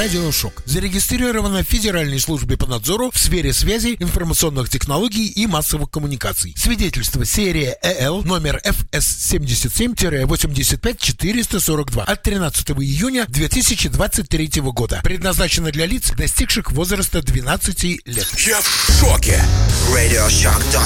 «Радиошок». Зарегистрировано в Федеральной службе по надзору в сфере связи, информационных технологий и массовых коммуникаций. Свидетельство серия ЭЛ номер ФС-77-85442 от 13 июня 2023 года. Предназначено для лиц, достигших возраста 12 лет. Я в шоке. RadioShock.com